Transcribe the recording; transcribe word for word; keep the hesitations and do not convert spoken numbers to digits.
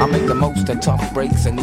I make the most of tough breaks and